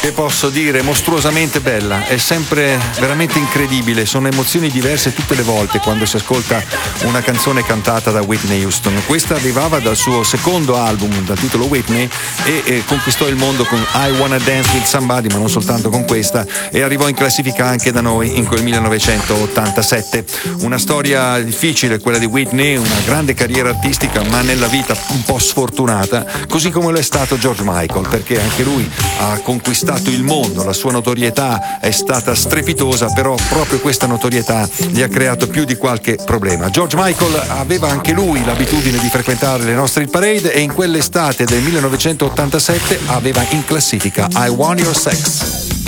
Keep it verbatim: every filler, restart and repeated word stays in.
che posso dire, mostruosamente bella, è sempre veramente incredibile, sono emozioni diverse tutte le volte quando si ascolta una canzone cantata da Whitney Houston. Questa arrivava dal suo secondo album dal titolo Whitney e, e conquistò il mondo con I Wanna Dance With Somebody, ma non soltanto con questa, e arrivò in classifica anche da noi in quel millenovecentottantasette. Una storia difficile quella di Whitney, una grande carriera artistica ma nella vita un po' sfortunata, così come lo è stato George Michael, perché anche lui ha conquistato il mondo, la sua notorietà è stata strepitosa, però proprio questa notorietà gli ha creato più di qualche problema. George Michael aveva anche lui l'abitudine di frequentare le nostre hit parade e in quell'estate del millenovecentottantasette aveva in classifica I Want Your Sex.